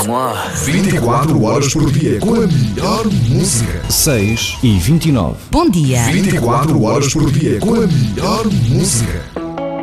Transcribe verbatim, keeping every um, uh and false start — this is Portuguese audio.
vinte e quatro horas por dia com a melhor música. seis e vinte e nove. Bom dia. vinte e quatro horas por dia com a melhor música.